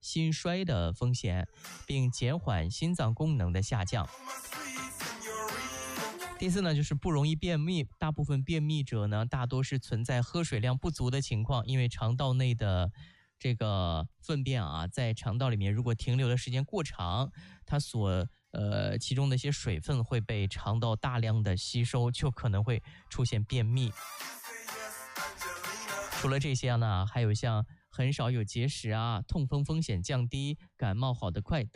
心衰的风险，并减缓心脏功能的下降。第四呢，就是不容易便秘。大部分便秘者呢，大多是存在喝水量不足的情况，因为肠道内的这个粪便啊，在肠道里面如果停留的时间过长，它其中的一些水分会被肠道大量的吸收，就可能会出现便秘。除了这些呢，还有像很少有结石啊、痛风风险降低、感冒好得快